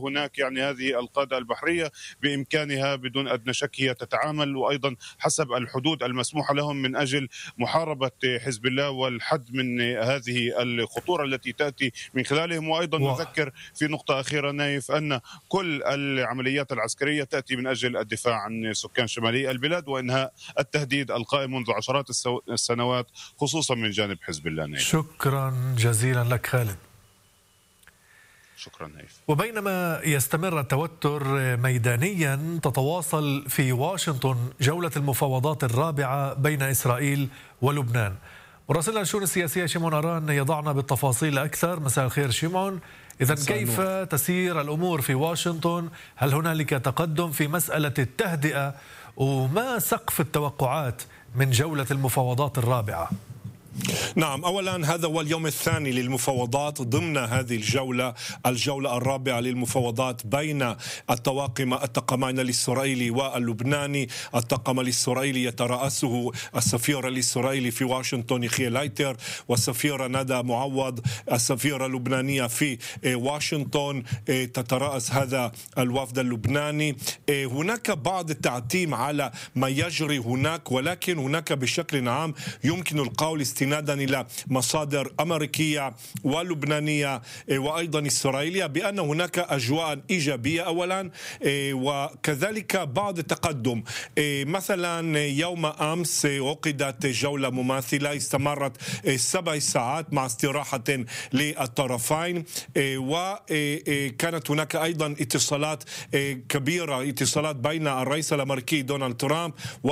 هناك يعني هذه القادة البحرية بإمكانها بدون أدنى شك هي تتعامل، وأيضا حسب الحدود المسموحة لهم من أجل محاربة حزب الله والحد من هذه الخطورة التي تأتي من خلالهم. وأيضا نذكر في نقطة أخيرة نايف أن كل العمليات العسكرية تأتي من أجل الدفاع عن سكان شمالي البلاد وإنهاء التهديد القائم منذ عشرات السنوات خصوصا من جانب حزب الله. نايف، شكرا جزيلا لك خالد. شكرا نايف. وبينما يستمر التوتر ميدانيا، تتواصل في واشنطن جولة المفاوضات الرابعة بين إسرائيل ولبنان. مراسلنا الشؤون السياسية شيمون أران يضعنا بالتفاصيل أكثر. مساء الخير شيمون. إذن كيف تسير الأمور في واشنطن؟ هل هنالك تقدم في مسألة التهدئة؟ وما سقف التوقعات من جولة المفاوضات الرابعة؟ نعم، أولا هذا هو اليوم الثاني للمفاوضات ضمن هذه الجولة الرابعة للمفاوضات بين الطاقمين الإسرائيلي واللبناني. الطاقم الإسرائيلي يترأسه السفير الإسرائيلي في واشنطن يخيل لايتر، والسفيرة ندى معوض السفيرة اللبنانية في واشنطن تترأس هذا الوفد اللبناني. هناك بعض التعتيم على ما يجري هناك، ولكن هناك بشكل عام يمكن القول استنادا إلى مصادر أمريكية ولبنانية وأيضا إسرائيلية بأن هناك أجواء إيجابية أولا، وكذلك بعض التقدم. مثلا يوم أمس عقدت جولة مماثلة استمرت 7 ساعات مع استراحة للطرفين، وكانت هناك أيضا اتصالات كبيرة، اتصالات بين الرئيس الأمريكي دونالد ترامب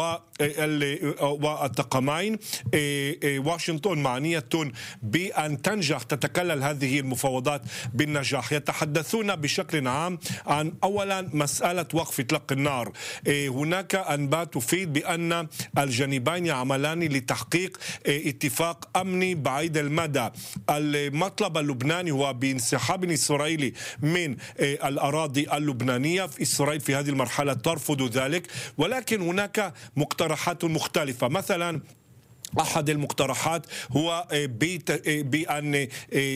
والطاقمين. واشنطن معنية بأن تنجح تتكلل هذه المفاوضات بالنجاح. يتحدثون بشكل عام عن أولا مسألة وقف إطلاق النار. هناك أنباء تفيد بأن الجانبين يعملان لتحقيق اتفاق أمني بعيد المدى. المطلب اللبناني هو بانسحاب إسرائيلي من الأراضي اللبنانية. في إسرائيل في هذه المرحلة ترفض ذلك، ولكن هناك مقترحات مختلفة. مثلا أحد المقترحات هو بأن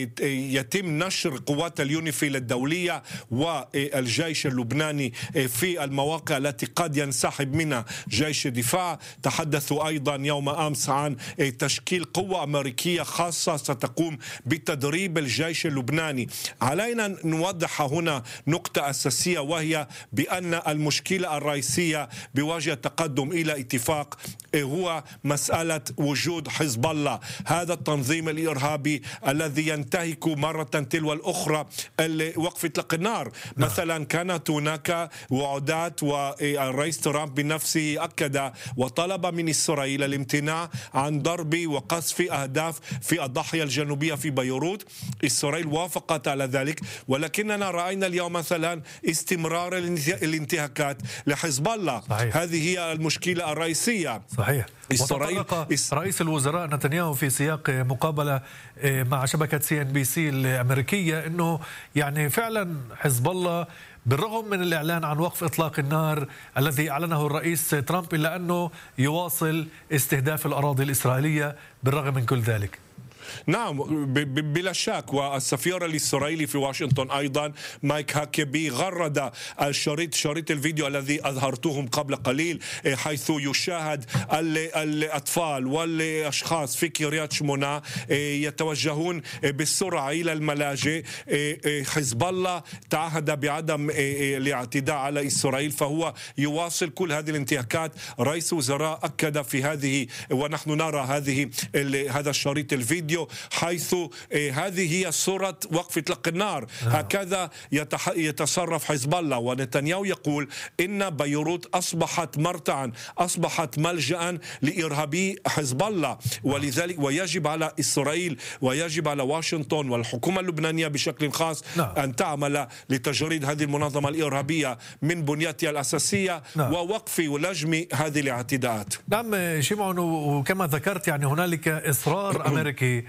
يتم نشر قوات اليونيفيل الدولية والجيش اللبناني في المواقع التي قد ينسحب منها جيش الدفاع. تحدثوا أيضا يوم أمس عن تشكيل قوة أمريكية خاصة ستقوم بتدريب الجيش اللبناني. علينا نوضح هنا نقطة أساسية، وهي بأن المشكلة الرئيسية بوجه التقدم إلى اتفاق هو مسألة وجود حزب الله، هذا التنظيم الإرهابي الذي ينتهك مرة تلو الأخرى وقف إطلاق النار. مثلا كانت هناك وعودات، والرئيس ترامب بنفسه أكد وطلب من إسرائيل الامتناع عن ضرب وقصف أهداف في الضاحية الجنوبية في بيروت. إسرائيل وافقت على ذلك، ولكننا رأينا اليوم مثلا استمرار الانتهاكات لحزب الله. صحيح. هذه هي المشكلة الرئيسية. صحيح. وتطرق رئيس الوزراء نتنياهو في سياق مقابلة مع شبكة CNBC الأمريكية أنه يعني فعلا حزب الله بالرغم من الإعلان عن وقف إطلاق النار الذي أعلنه الرئيس ترامب إلا أنه يواصل استهداف الأراضي الإسرائيلية بالرغم من كل ذلك. نعم بلا شك. والسفير الإسرائيلي في واشنطن أيضا مايك هاكبي غرد شريط الفيديو الذي أظهرتهم قبل قليل، حيث يشاهد الأطفال والأشخاص في كريات شمونة يتوجهون بسرعة إلى الملاجئ. حزب الله تعهد بعدم الاعتداء على إسرائيل، فهو يواصل كل هذه الانتهاكات. رئيس وزراء أكد في هذه، ونحن نرى هذا الشريط الفيديو، حيث هذه هي صورة وقف إطلاق النار. هكذا يتصرف حزب الله. ونتنياهو يقول إن بيروت أصبحت مرتعا، أصبحت ملجأ لإرهابي حزب الله، ولذلك ويجب على إسرائيل ويجب على واشنطن والحكومة اللبنانية بشكل خاص أن تعمل لتجريد هذه المنظمة الإرهابية من بنيتها الأساسية ووقف ولجم هذه الاعتداءات. نعم شيمون، وكما ذكرت يعني هنالك إصرار أمريكي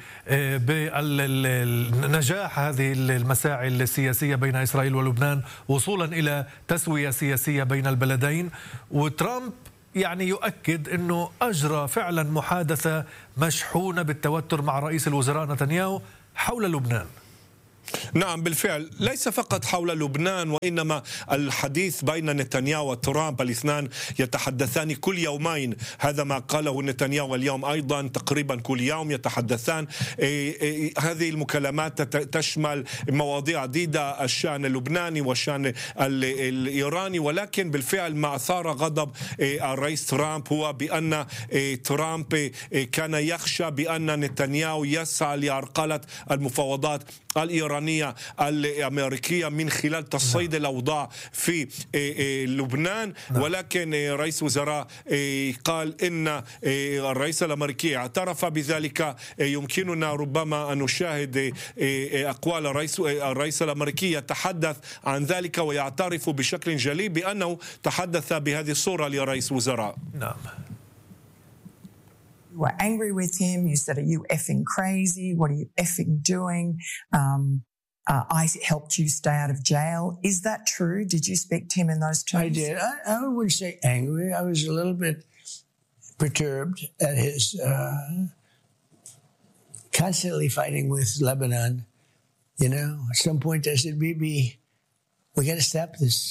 بنجاح هذه المساعي السياسية بين إسرائيل ولبنان وصولا إلى تسوية سياسية بين البلدين. وترامب يعني يؤكد أنه أجرى فعلا محادثة مشحونة بالتوتر مع رئيس الوزراء نتنياهو حول لبنان. نعم بالفعل، ليس فقط حول لبنان وإنما الحديث بين نتنياهو وترامب، الاثنان يتحدثان كل يومين. هذا ما قاله نتنياهو اليوم أيضا، تقريبا كل يوم يتحدثان. هذه المكالمات تشمل مواضيع عديدة، الشأن اللبناني والشأن الإيراني، ولكن بالفعل ما أثار غضب الرئيس ترامب هو بأن ترامب كان يخشى بأن نتنياهو يسعى لعرقلة المفاوضات الإيرانية الأمريكية من خلال تصعيد الأوضاع في لبنان. ولكن رئيس وزراء قال إن الرئيس الأمريكي اعترف بذلك. يمكننا ربما أن نشاهد أقوال الرئيس الأمريكي يتحدث عن ذلك ويعترف بشكل جلي بأنه تحدث بهذه الصورة لرئيس وزراء. نعم. You were angry with him. You said, "Are you effing crazy? What are you effing doing? I helped you stay out of jail." Is that true? Did you speak to him in those terms? I did. I wouldn't say angry. I was a little bit perturbed at his constantly fighting with Lebanon. You know, at some point I said, "Bibi, we got to stop this."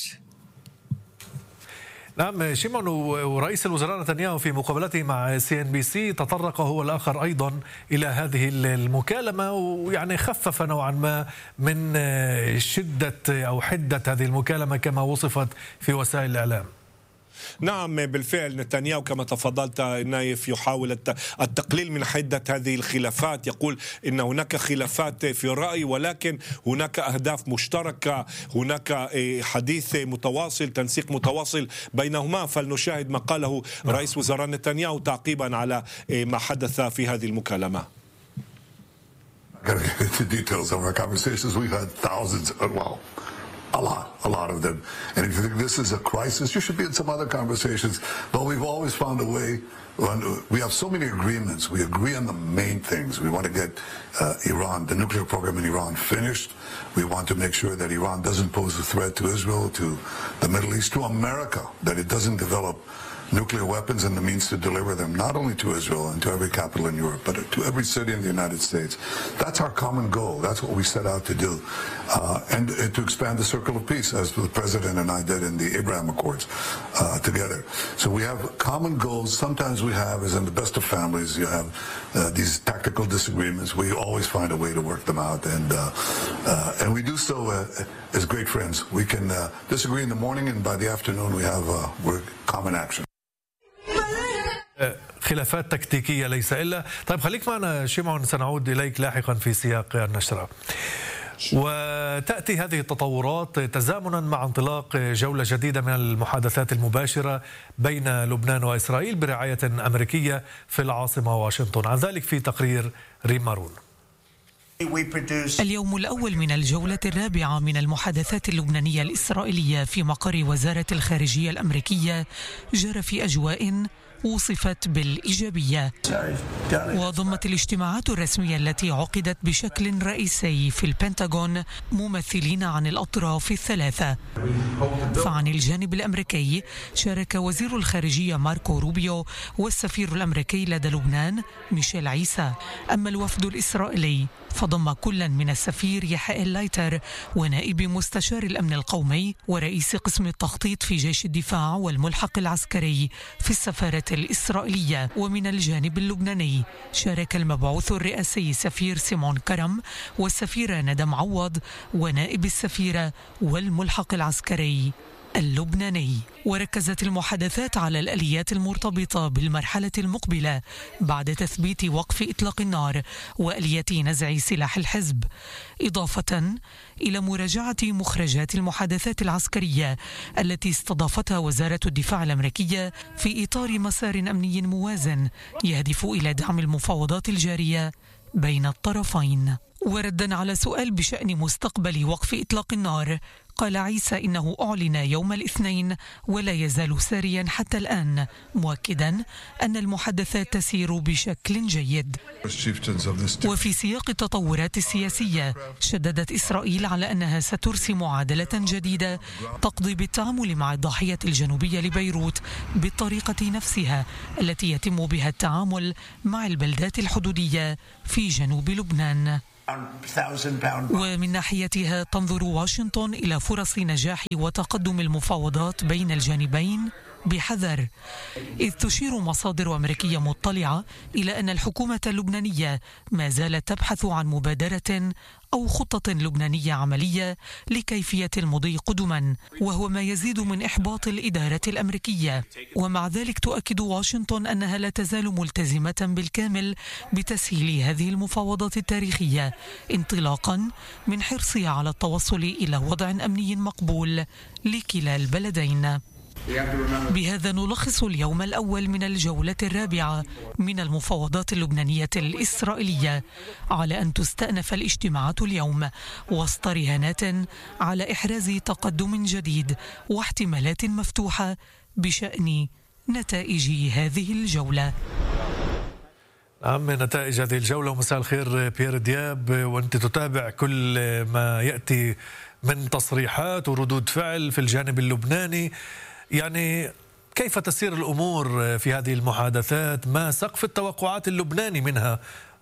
نعم شيمون، ورئيس الوزراء نتنياهو في مقابلته مع CNBC تطرق هو الآخر أيضا إلى هذه المكالمة، ويعني خفف نوعا ما من شدة أو حدة هذه المكالمة كما وصفت في وسائل الإعلام. نعم بالفعل، نتنياهو كما تفضلت نايف يحاول التقليل من حدة هذه الخلافات. يقول إن هناك خلافات في الرأي ولكن هناك أهداف مشتركة، هناك حديث متواصل، تنسيق متواصل بينهما. فلنشاهد ما قاله رئيس وزراء نتنياهو تعقيبا على ما حدث في هذه المكالمة. A lot of them. And if you think this is a crisis, you should be in some other conversations. But we've always found a way. We have so many agreements. We agree on the main things. We want to get Iran, the nuclear program in Iran, finished. We want to make sure that Iran doesn't pose a threat to Israel, to the Middle East, to America, that it doesn't develop nuclear weapons and the means to deliver them, not only to Israel and to every capital in Europe, but to every city in the United States. That's our common goal. That's what we set out to do. And to expand the circle of peace, as the President and I did in the Abraham Accords together. So we have common goals. Sometimes we have, as in the best of families, you have these tactical disagreements. We always find a way to work them out. And we do so as great friends. We can disagree in the morning, and by the afternoon we have common action. خلافات تكتيكية ليس إلا. طيب خليك معنا شيمون، سنعود إليك لاحقا في سياق النشرة. وتأتي هذه التطورات تزامنا مع انطلاق جولة جديدة من المحادثات المباشرة بين لبنان وإسرائيل برعاية أمريكية في العاصمة واشنطن. عن ذلك في تقرير ريم مارون. اليوم الأول من الجولة الرابعة من المحادثات اللبنانية الإسرائيلية في مقر وزارة الخارجية الأمريكية جرى في أجواء وصفت بالإيجابية، وضمت الاجتماعات الرسمية التي عقدت بشكل رئيسي في البنتاغون ممثلين عن الأطراف الثلاثة. فعن الجانب الأمريكي شارك وزير الخارجية ماركو روبيو والسفير الأمريكي لدى لبنان ميشيل عيسى. أما الوفد الإسرائيلي فضم كل من السفير يحيى لايتر ونائب مستشار الأمن القومي ورئيس قسم التخطيط في جيش الدفاع والملحق العسكري في السفارة الإسرائيلية. ومن الجانب اللبناني شارك المبعوث الرئاسي سفير سيمون كرم والسفيرة ندى معوض ونائب السفيرة والملحق العسكري اللبناني. وركزت المحادثات على الآليات المرتبطة بالمرحلة المقبلة بعد تثبيت وقف إطلاق النار وآلية نزع سلاح الحزب، إضافة إلى مراجعة مخرجات المحادثات العسكرية التي استضافتها وزارة الدفاع الأمريكية في إطار مسار أمني موازن يهدف إلى دعم المفاوضات الجارية بين الطرفين. وردا على سؤال بشأن مستقبل وقف إطلاق النار، قال عيسى إنه أعلن يوم الاثنين ولا يزال ساريا حتى الآن، مؤكدا أن المحادثات تسير بشكل جيد. وفي سياق التطورات السياسية شددت إسرائيل على أنها سترسم معادلة جديدة تقضي بالتعامل مع الضاحية الجنوبية لبيروت بالطريقة نفسها التي يتم بها التعامل مع البلدات الحدودية في جنوب لبنان. ومن ناحيتها تنظر واشنطن إلى فرص نجاح وتقدم المفاوضات بين الجانبين بحذر، إذ تشير مصادر أمريكية مطلعة إلى أن الحكومة اللبنانية ما زالت تبحث عن مبادرة أو خطة لبنانية عملية لكيفية المضي قدما، وهو ما يزيد من إحباط الإدارة الأمريكية. ومع ذلك تؤكد واشنطن أنها لا تزال ملتزمة بالكامل بتسهيل هذه المفاوضات التاريخية، انطلاقا من حرصها على التوصل إلى وضع أمني مقبول لكلا البلدين. بهذا نلخص اليوم الأول من الجولة الرابعة من المفاوضات اللبنانية الإسرائيلية، على أن تستأنف الاجتماعات اليوم وسط رهانات على إحراز تقدم جديد واحتمالات مفتوحة بشأن نتائج هذه الجولة. نعم، نتائج هذه الجولة. ومساء الخير بيير دياب، وأنت تتابع كل ما يأتي من تصريحات وردود فعل في الجانب اللبناني. يعني كيف تسير الأمور في هذه المحادثات؟ ما سقف التوقعات اللبناني منها؟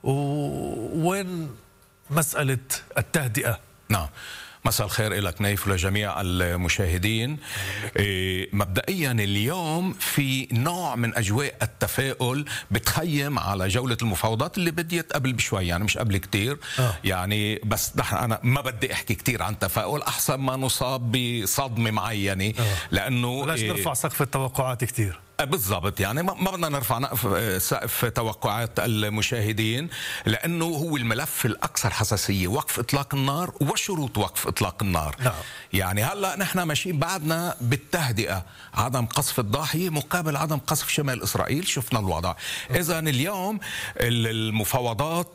وين مسألة التهدئة؟ نعم، مساء الخير لك نايف ولجميع المشاهدين. مبدئيا اليوم في نوع من أجواء التفاؤل بتخيم على جولة المفاوضات اللي بديت قبل بشوي، يعني مش قبل كتير. يعني بس أنا ما بدي أحكي كتير عن تفاؤل، أحسن ما نصاب بصدمة معينة، لأنه بلاش نرفع سقف التوقعات كتير. بالضبط، يعني ما بدنا نرفع سقف توقعات المشاهدين، لأنه هو الملف الأكثر حساسية، وقف إطلاق النار وشروط وقف إطلاق النار. نعم. يعني هلأ نحن ماشيين بعدنا بالتهدئة، عدم قصف الضاحية مقابل عدم قصف شمال إسرائيل، شفنا الوضع. إذا اليوم المفاوضات،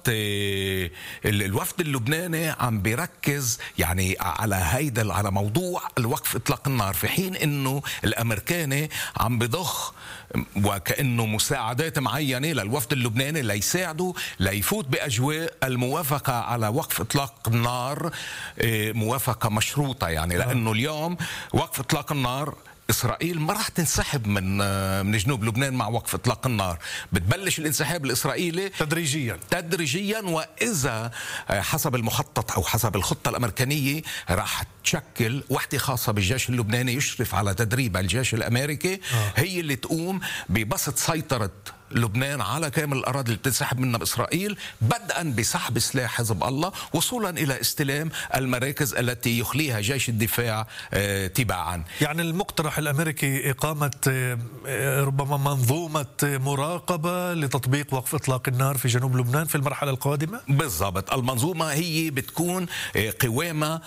الوفد اللبناني عم بيركز يعني على موضوع الوقف إطلاق النار، في حين إنه الأمريكاني عم بضخ وكأنه مساعدات معينة للوفد اللبناني ليساعدوا ليفوت بأجواء الموافقة على وقف إطلاق النار، موافقة مشروطة. يعني لأنه اليوم وقف إطلاق النار إسرائيل ما راح تنسحب من جنوب لبنان مع وقف إطلاق النار، بتبلش الانسحاب الإسرائيلي تدريجيا، وإذا حسب المخطط أو حسب الخطة الأمريكانية راح تشكل وحدة خاصة بالجيش اللبناني يشرف على تدريب الجيش الأمريكي، هي اللي تقوم ببسط سيطرة لبنان على كامل الأراضي اللي بتنسحب منها بإسرائيل، بدءا بسحب سلاح حزب الله وصولا إلى استلام المراكز التي يخليها جيش الدفاع تباعا. يعني المقترح الأمريكي إقامة ربما منظومة مراقبة لتطبيق وقف إطلاق النار في جنوب لبنان في المرحلة القادمة؟ بالضبط، المنظومة هي بتكون قوامة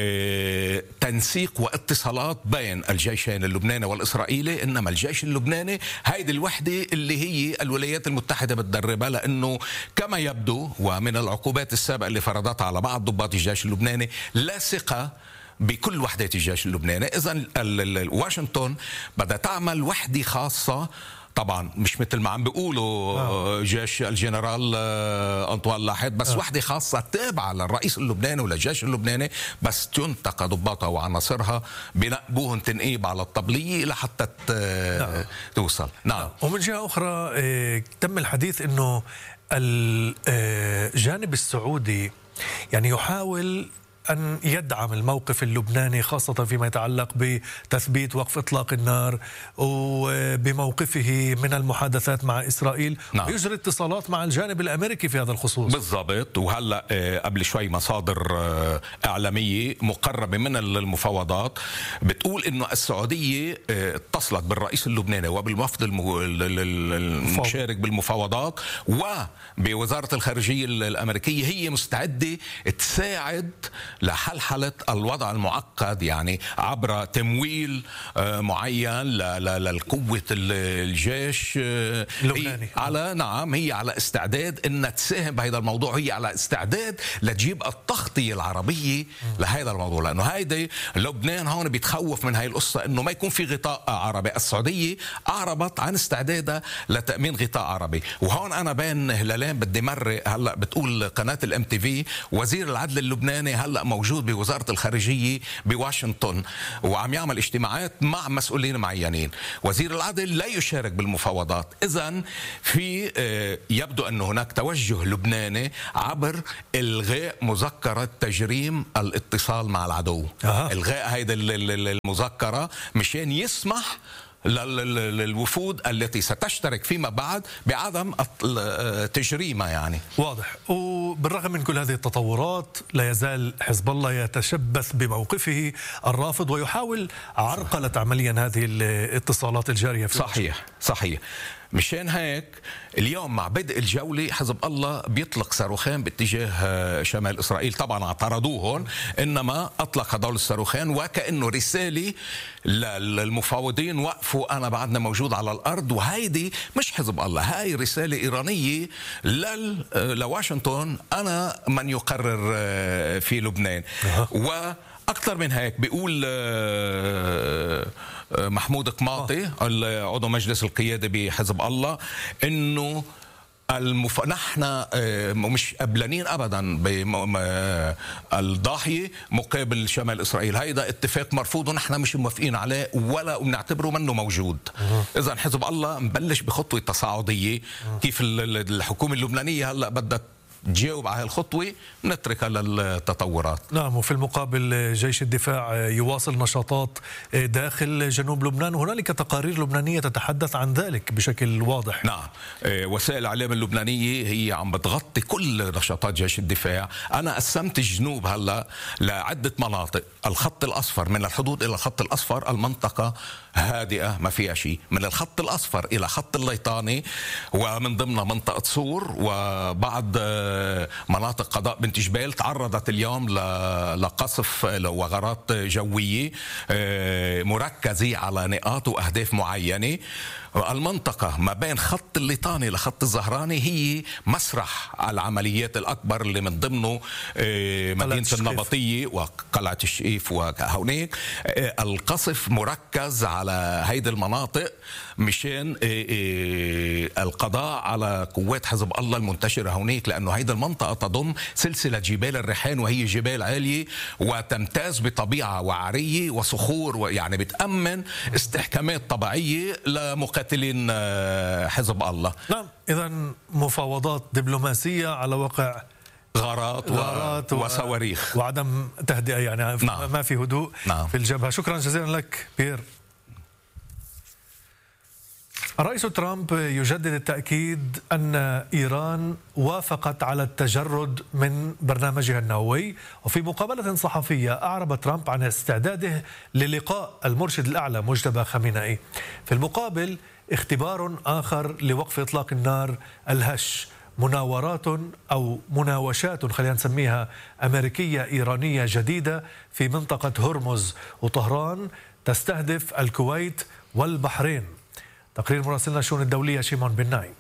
تنسيق واتصالات بين الجيشين اللبناني والإسرائيلي، إنما الجيش اللبناني هيدي الوحدة اللي هي الولايات المتحدة بتدربها، لأنه كما يبدو ومن العقوبات السابقة اللي فرضتها على بعض ضباط الجيش اللبناني لا ثقة بكل وحدات الجيش اللبناني. إذن واشنطن بدها تعمل وحدة خاصة، طبعا مش مثل ما عم بيقولوا جيش الجنرال أنطوان لاحد، بس وحدة خاصة تابعة للرئيس اللبناني وللجيش اللبناني، بس تنتقى ضباطها وعناصرها بنقبوهم تنقيب على الطبلية لحتى توصل. نعم. ومن جهة أخرى تم الحديث أنه الجانب السعودي يعني يحاول أن يدعم الموقف اللبناني، خاصة فيما يتعلق بتثبيت وقف إطلاق النار وبموقفه من المحادثات مع إسرائيل. نعم. يجري اتصالات مع الجانب الأمريكي في هذا الخصوص. بالضبط، وهلأ قبل شوي مصادر إعلامية مقربة من المفاوضات بتقول إنه السعودية اتصلت بالرئيس اللبناني وبالوفد المشارك بالمفاوضات وبوزارة الخارجية الأمريكية، هي مستعدة تساعد لحلحلة الوضع المعقد، يعني عبر تمويل معين للقوة الجيش اللبناني. هي على استعداد أن تساهم بهذا الموضوع، هي على استعداد لتجيب التغطية العربية لهذا الموضوع، لأنه هيدا لبنان هون بيتخوف من هاي القصة أنه ما يكون في غطاء عربي. السعودية أعربت عن استعدادها لتأمين غطاء عربي، وهون أنا بين هلالين بدي مرق. هلأ بتقول قناة الMTV وزير العدل اللبناني هلأ موجود بوزارة الخارجية بواشنطن وعم يعمل اجتماعات مع مسؤولين معينين. وزير العدل لا يشارك بالمفاوضات. إذن في يبدو أن هناك توجه لبناني عبر إلغاء مذكرة تجريم الاتصال مع العدو. إلغاء هيدا المذكرة مشان يسمح للوفود التي ستشترك فيما بعد بعدم تجريمها يعني. واضح. وبالرغم من كل هذه التطورات لا يزال حزب الله يتشبث بموقفه الرافض ويحاول عرقلة عمليا هذه الاتصالات الجارية في صحيح. مشان هيك اليوم مع بدء الجولة حزب الله بيطلق صاروخين باتجاه شمال إسرائيل. طبعا اعترضوهم، إنما أطلق هدول الصاروخين وكأنه رسالة للمفاوضين وقفوا، أنا بعدنا موجود على الأرض. وهيدي مش حزب الله، هاي رسالة إيرانية لواشنطن، أنا من يقرر في لبنان. وأكثر من هيك بيقول محمود قماطي عضو مجلس القيادة بحزب الله إنه نحن مش قبلانين أبدا بالضاحية مقابل شمال إسرائيل. هيدا اتفاق مرفوض ونحن مش موافقين عليه ولا بنعتبره منه موجود. إذن حزب الله مبلش بخطوة تصاعدية. كيف الحكومة اللبنانية هلأ بدها تجاوب على الخطوة نتركها للتطورات. نعم. وفي المقابل جيش الدفاع يواصل نشاطات داخل جنوب لبنان، وهنالك تقارير لبنانية تتحدث عن ذلك بشكل واضح. نعم. وسائل الإعلام اللبنانية هي عم بتغطي كل نشاطات جيش الدفاع. أنا قسمت الجنوب هلا لعدة مناطق. الخط الأصفر من الحدود إلى الخط الأصفر المنطقة هادئة ما فيها شيء. من الخط الأصفر إلى خط الليطاني ومن ضمنها منطقة صور وبعض مناطق قضاء بنت جبال تعرضت اليوم لقصف وغارات جوية مركزة على نقاط وأهداف معينة. المنطقة ما بين خط الليطاني لخط الزهراني هي مسرح العمليات الأكبر اللي من ضمنه مدينة النبطية وقلعة الشقيف. وهناك القصف مركز على هيدي المناطق مشان القضاء على قوات حزب الله المنتشرة هناك، لأنه هيدي المنطقة تضم سلسلة جبال الريحان وهي جبال عالية وتمتاز بطبيعة وعرية وصخور، ويعني بتأمن استحكامات طبيعية لمقاتلين حزب الله. نعم. إذن مفاوضات دبلوماسية على وقع غارات وصواريخ وعدم تهدئة يعني. نعم. ما في هدوء. نعم. في الجبهة. شكرا جزيلا لك بيير. الرئيس ترامب يجدد التأكيد أن إيران وافقت على التجرد من برنامجها النووي. وفي مقابلة صحفية أعرب ترامب عن استعداده للقاء المرشد الأعلى مجتبى خامنئي. في المقابل اختبار آخر لوقف إطلاق النار الهش، مناورات أو مناوشات خلينا نسميها أمريكية إيرانية جديدة في منطقة هرمز، وطهران تستهدف الكويت والبحرين. تقرير مراسلنا الشؤون الدولية شيمون بن نايم.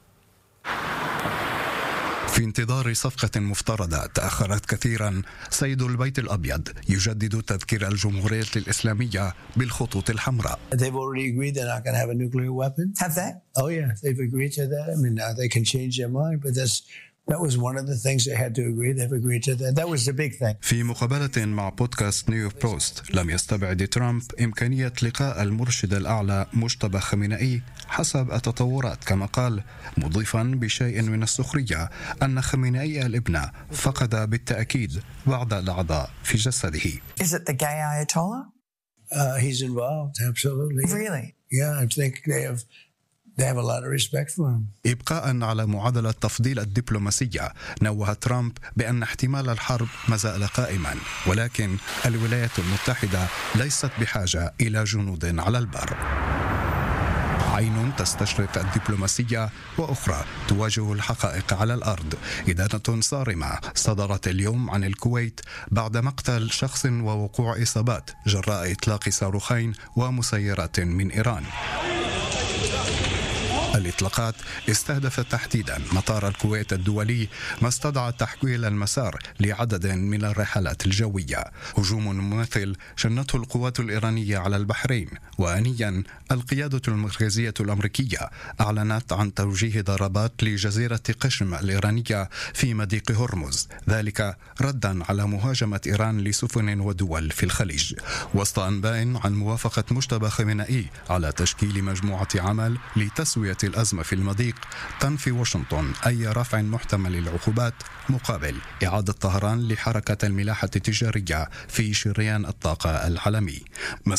في انتظار صفقة مفترضة تأخرت كثيرا، سيد البيت الأبيض يجدد تذكير الجمهورية الإسلامية بالخطوط الحمراء. They've already agreed they're not going to have a nuclear weapon. Have they? Oh yeah, they've agreed to that. I mean, they can change their mind, but that was one of the things they had to agree. They've agreed to that. That was the big thing. في مقابلة مع بودكاست نيويورك بوست، لم يستبعد ترامب إمكانية لقاء المرشد الأعلى مجتبى خامنئي حسب التطورات، كما قال مضيفا بشيء من السخرية أن خامنئي الابن فقد بالتأكيد بعض الأعضاء في جسده. Is it the gay Ayatollah? He's involved, absolutely. Really? Yeah, I think they have a lot of respect for him. إبقاء على معادلة تفضيل الدبلوماسية، نوه ترامب بأن احتمال الحرب ما زال قائما، ولكن الولايات المتحدة ليست بحاجة إلى جنود على البر. عين تستشرق الدبلوماسية وأخرى تواجه الحقائق على الأرض. إدانة صارمة صدرت اليوم عن الكويت بعد مقتل شخص ووقوع إصابات جراء إطلاق صاروخين ومسيرات من إيران. الإطلاقات استهدفت تحديدا مطار الكويت الدولي، ما استدعى تحويل المسار لعدد من الرحلات الجوية. هجوم مماثل شنته القوات الإيرانية على البحرين، وآنيا القيادة المركزية الأمريكية أعلنت عن توجيه ضربات لجزيرة قشم الإيرانية في مضيق هرمز، ذلك ردا على مهاجمة إيران لسفن ودول في الخليج. وسط أنباء عن موافقة مجتبى خامنئي على تشكيل مجموعة عمل لتسوية الأزمة في المضيق، تنفي واشنطن أي رفع محتمل للعقوبات مقابل إعادة طهران لحركة الملاحة التجارية في شريان الطاقة العالمي.